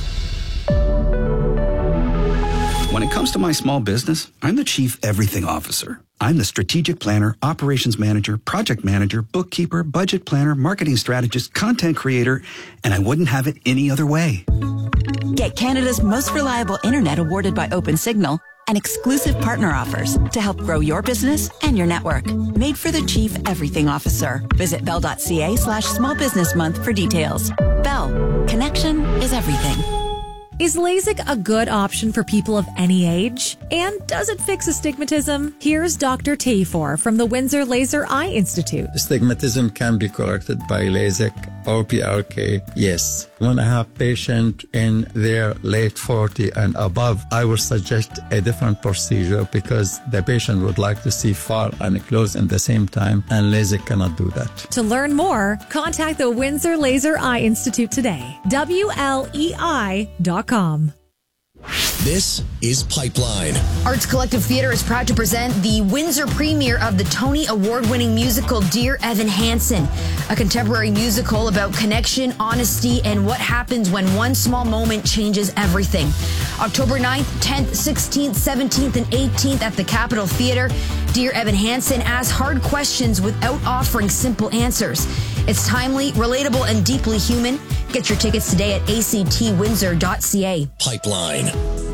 When it comes to my small business, I'm the Chief Everything Officer. I'm the strategic planner, operations manager, project manager, bookkeeper, budget planner, marketing strategist, content creator, and I wouldn't have it any other way. Get Canada's most reliable internet awarded by OpenSignal and exclusive partner offers to help grow your business and your network. Made for the Chief Everything Officer. Visit bell.ca/small business month for details. Bell. Connection is everything. Is LASIK a good option for people of any age? And does it fix astigmatism? Here's Dr. Tafor from the Windsor Laser Eye Institute. Astigmatism can be corrected by LASIK or PRK, yes. When I have patients in their late 40 and above, I would suggest a different procedure because the patient would like to see far and close in the same time, and LASIK cannot do that. To learn more, contact the Windsor Laser Eye Institute today. WLEI.com. This is Pipeline. Arts Collective Theatre is proud to present the Windsor premiere of the Tony Award-winning musical Dear Evan Hansen, a contemporary musical about connection, honesty, and what happens when one small moment changes everything. October 9th, 10th, 16th, 17th, and 18th at the Capitol Theatre, Dear Evan Hansen asks hard questions without offering simple answers. It's timely, relatable, and deeply human. Get your tickets today at actwindsor.ca. Pipeline.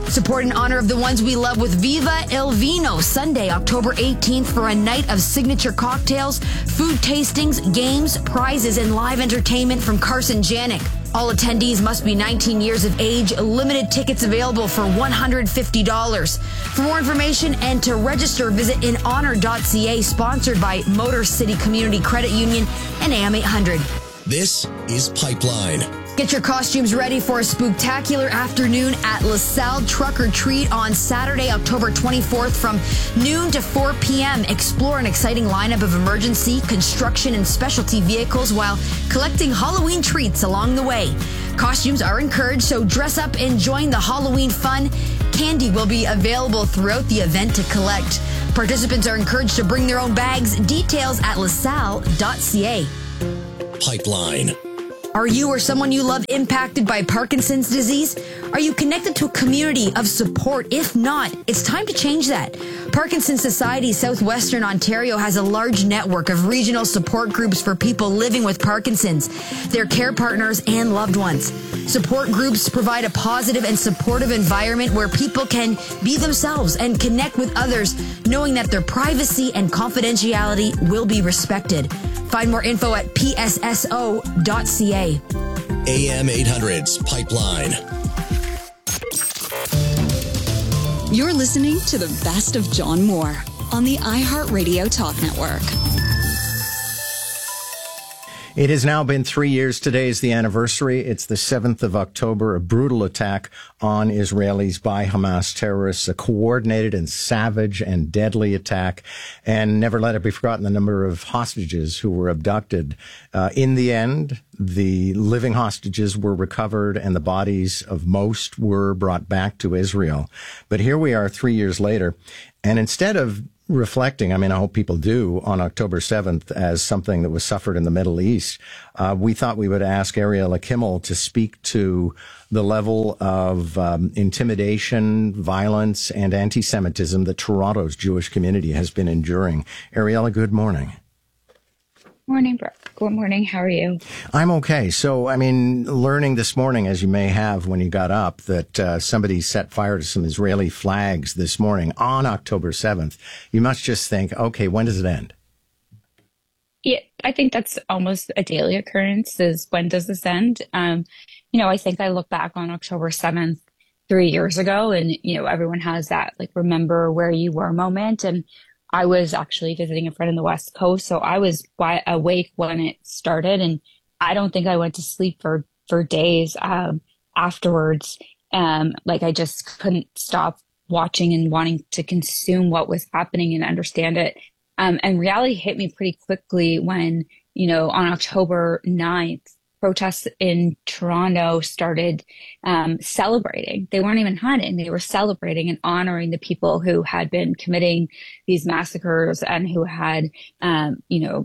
Support in honor of the ones we love with Viva El Vino, Sunday, October 18th for a night of signature cocktails, food tastings, games, prizes, and live entertainment from Carson Janik. All attendees must be 19 years of age. Limited tickets available for $150. For more information and to register, visit inhonor.ca, sponsored by Motor City Community Credit Union and AM 800. This is Pipeline. Get your costumes ready for a spooktacular afternoon at LaSalle Truck or Treat on Saturday, October 24th from noon to 4 p.m. Explore an exciting lineup of emergency, construction, and specialty vehicles while collecting Halloween treats along the way. Costumes are encouraged, so dress up and join the Halloween fun. Candy will be available throughout the event to collect. Participants are encouraged to bring their own bags. Details at lasalle.ca. Pipeline. Are you or someone you love impacted by Parkinson's disease? Are you connected to a community of support? If not, it's time to change that. Parkinson's Society Southwestern Ontario has a large network of regional support groups for people living with Parkinson's, their care partners, and loved ones. Support groups provide a positive and supportive environment where people can be themselves and connect with others, knowing that their privacy and confidentiality will be respected. Find more info at psso.ca. AM 800's Pipeline. You're listening to the best of John Moore on the iHeartRadio Talk Network. It has now been 3 years. Today is the anniversary. It's the 7th of October, a brutal attack on Israelis by Hamas terrorists, a coordinated and savage and deadly attack. And never let it be forgotten the number of hostages who were abducted. In the end, the living hostages were recovered and the bodies of most were brought back to Israel. But here we are 3 years later. And instead of reflecting, I hope people do, on October 7th as something that was suffered in the Middle East, we thought we would ask Ariella Kimmel to speak to the level of intimidation, violence, and anti-Semitism that Toronto's Jewish community has been enduring. Ariella, good morning. Morning, Brooke. Good morning. How are you? I'm okay. So, learning this morning, as you may have when you got up, that somebody set fire to some Israeli flags this morning on October 7th, you must just think, okay, when does it end? Yeah, I think that's almost a daily occurrence is when does this end? I think I look back on October 7th 3 years ago and, everyone has that remember where you were moment. And I was actually visiting a friend in the West Coast, so I was awake when it started, and I don't think I went to sleep for days afterwards. I just couldn't stop watching and wanting to consume what was happening and understand it. And reality hit me pretty quickly when, on October 9th, protests in Toronto started celebrating. They weren't even hiding. They were celebrating and honoring the people who had been committing these massacres and who had, had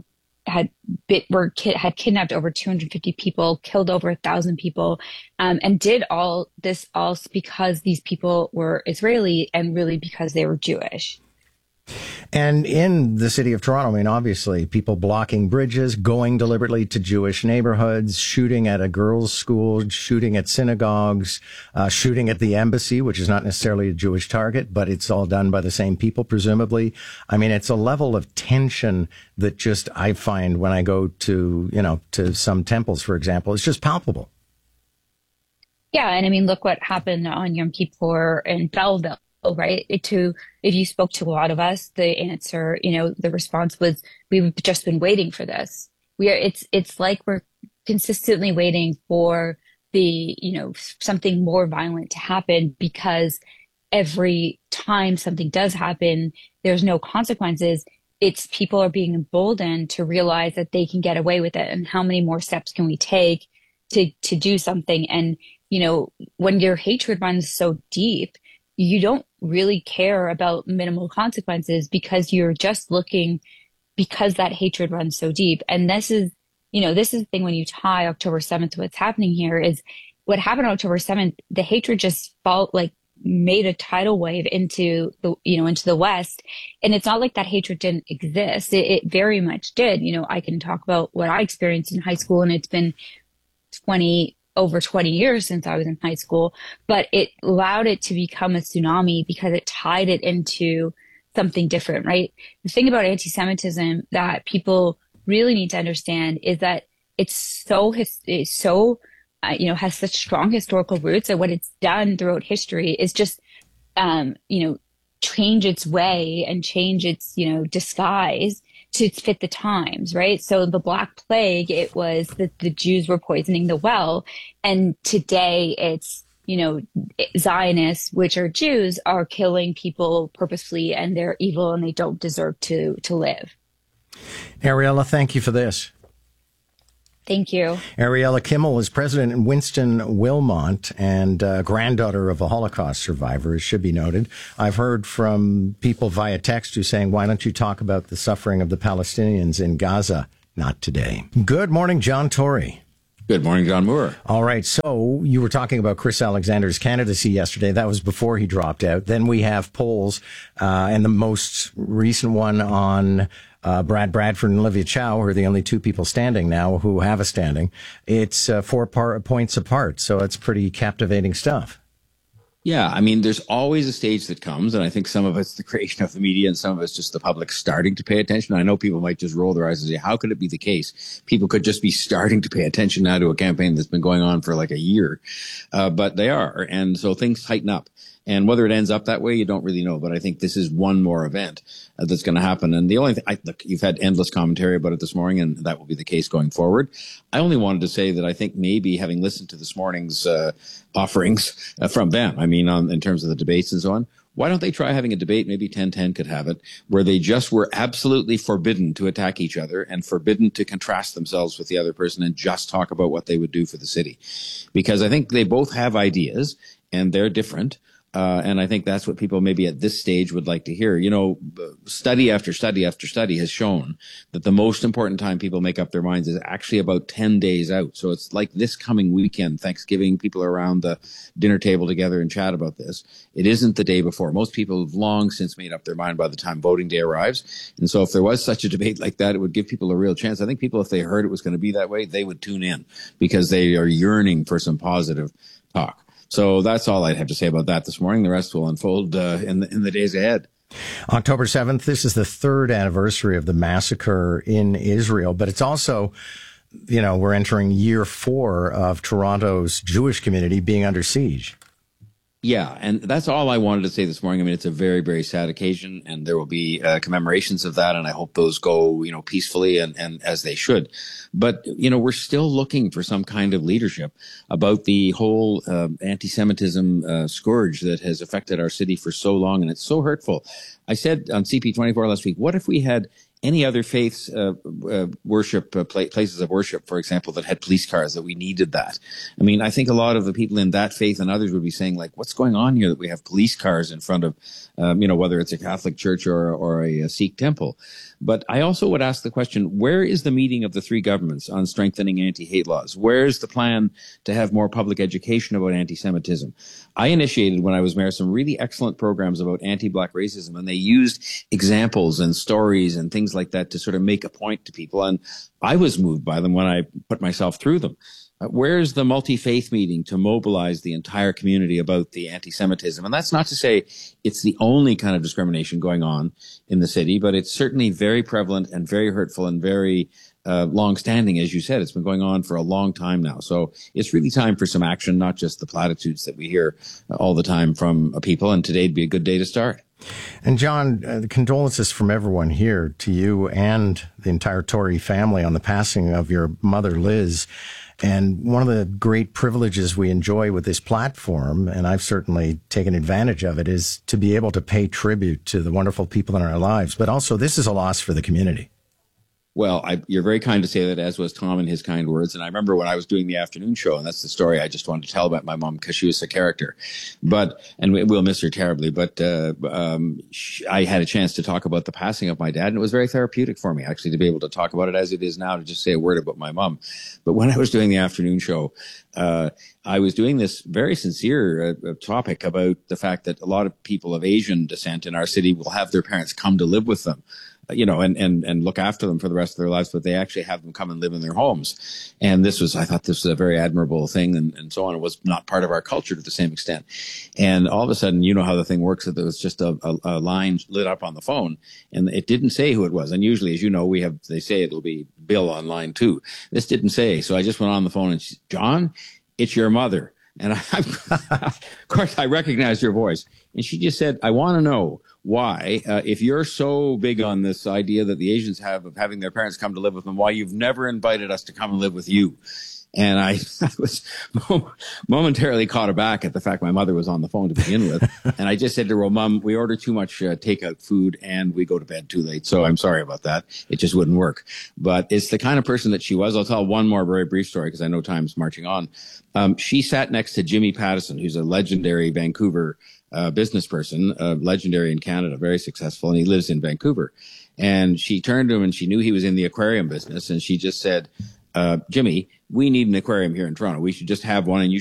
kidnapped over 250 people, killed over 1,000 people, and did all this because these people were Israeli and really because they were Jewish. And in the city of Toronto, obviously, people blocking bridges, going deliberately to Jewish neighborhoods, shooting at a girls' school, shooting at synagogues, shooting at the embassy, which is not necessarily a Jewish target, but it's all done by the same people, presumably. It's a level of tension that just I find when I go to, to some temples, for example, it's just palpable. Yeah. And look what happened on Yom Kippur in Belleville. Right. If you spoke to a lot of us, the answer, the response was, we've just been waiting for this. It's like we're consistently waiting for the, something more violent to happen, because every time something does happen, there's no consequences. It's people are being emboldened to realize that they can get away with it. And how many more steps can we take to do something? And, when your hatred runs so deep, you don't really care about minimal consequences because you're just looking, because that hatred runs so deep. And this is the thing when you tie October 7th to what's happening here is what happened on October 7th, the hatred just made a tidal wave into the West. And it's not like that hatred didn't exist. It very much did. I can talk about what I experienced in high school, and it's been 20 over 20 years since I was in high school, but it allowed it to become a tsunami because it tied it into something different, right? The thing about anti-Semitism that people really need to understand is that it's so has such strong historical roots, and what it's done throughout history is just, change its way and change its, disguise to fit the times, right? So the Black Plague, it was that the Jews were poisoning the well. And today it's, Zionists, which are Jews, are killing people purposefully, and they're evil and they don't deserve to live. Ariella, thank you for this. Thank you. Ariella Kimmel is president in Winston Wilmot and granddaughter of a Holocaust survivor, it should be noted. I've heard from people via text who's saying, why don't you talk about the suffering of the Palestinians in Gaza? Not today. Good morning, John Tory. Good morning, John Moore. All right. So you were talking about Chris Alexander's candidacy yesterday. That was before he dropped out. Then we have polls, and the most recent one on Brad Bradford and Olivia Chow, who are the only two people standing now who have a standing. It's 4 points apart. So it's pretty captivating stuff. Yeah, I mean, there's always a stage that comes, and I think some of it's the creation of the media and some of it's just the public starting to pay attention. I know people might just roll their eyes and say, how could it be the case? People could just be starting to pay attention now to a campaign that's been going on for like a year. But they are, and so things tighten up. And whether it ends up that way, you don't really know. But I think this is one more event that's going to happen. And the only thing, look, you've had endless commentary about it this morning, and that will be the case going forward. I only wanted to say that I think maybe having listened to this morning's offerings from them, I mean, in terms of the debates and so on, why don't they try having a debate? Maybe 1010 could have it, where they just were absolutely forbidden to attack each other and forbidden to contrast themselves with the other person and just talk about what they would do for the city. Because I think they both have ideas and they're different. And I think that's what people maybe at this stage would like to hear. You know, study after study after study has shown that the most important time people make up their minds is actually about 10 days out. So it's like this coming weekend, Thanksgiving, people are around the dinner table together and chat about this. It isn't the day before. Most people have long since made up their mind by the time voting day arrives. And so if there was such a debate like that, it would give people a real chance. I think people, if they heard it was going to be that way, they would tune in because they are yearning for some positive talk. So that's all I'd have to say about that this morning. The rest will unfold in the days ahead. October 7th, this is the 3rd anniversary of the massacre in Israel, but it's also, you know, we're entering year 4 of Toronto's Jewish community being under siege. Yeah, and that's all I wanted to say this morning. I mean, it's a very, very sad occasion, and there will be commemorations of that, and I hope those go, you know, peacefully and as they should. But, you know, we're still looking for some kind of leadership about the whole anti-Semitism scourge that has affected our city for so long, and it's so hurtful. I said on CP24 last week, what if we had any other faiths places of worship, for example, that had police cars, that we needed that? I mean, I think a lot of the people in that faith and others would be saying, like, what's going on here that we have police cars in front of, you know, whether it's a Catholic church or a Sikh temple. But I also would ask the question, where is the meeting of the 3 governments on strengthening anti-hate laws? Where's the plan to have more public education about anti-Semitism? I initiated, when I was mayor, some really excellent programs about anti-Black racism, and they used examples and stories and things like that to sort of make a point to people. And I was moved by them when I put myself through them. Where's the multi-faith meeting to mobilize the entire community about the anti-Semitism? And that's not to say it's the only kind of discrimination going on in the city, but it's certainly very prevalent and very hurtful and very long-standing. As you said, it's been going on for a long time now. So it's really time for some action, not just the platitudes that we hear all the time from people. And today'd be a good day to start. And John, condolences from everyone here to you and the entire Tory family on the passing of your mother, Liz. And one of the great privileges we enjoy with this platform, and I've certainly taken advantage of it, is to be able to pay tribute to the wonderful people in our lives. But also, this is a loss for the community. Well, you're very kind to say that, as was Tom in his kind words. And I remember when I was doing the afternoon show, and that's the story I just wanted to tell about my mom, because she was a character. And we'll miss her terribly. But I had a chance to talk about the passing of my dad, and it was very therapeutic for me, actually, to be able to talk about it as it is now, to just say a word about my mom. But when I was doing the afternoon show, I was doing this very sincere topic about the fact that a lot of people of Asian descent in our city will have their parents come to live with them and look after them for the rest of their lives, but they actually have them come and live in their homes. And I thought this was a very admirable thing and so on. It was not part of our culture to the same extent. And all of a sudden, you know how the thing works, that there was just a line lit up on the phone and it didn't say who it was. And usually, as you know, they say it'll be Bill on line 2. This didn't say. So I just went on the phone and she said, John, it's your mother. And of course, I recognized her voice. And she just said, I want to know why, if you're so big on this idea that the Asians have of having their parents come to live with them, why you've never invited us to come and live with you. And I was momentarily caught aback at the fact my mother was on the phone to begin with. And I just said to her, well, Mom, we order too much takeout food and we go to bed too late. So I'm sorry about that. It just wouldn't work. But it's the kind of person that she was. I'll tell one more very brief story because I know time's marching on. She sat next to Jimmy Pattison, who's a legendary Vancouver business person, legendary in Canada, very successful, and he lives in Vancouver. And she turned to him and she knew he was in the aquarium business. And she just said, Jimmy, we need an aquarium here in Toronto. We should just have one and you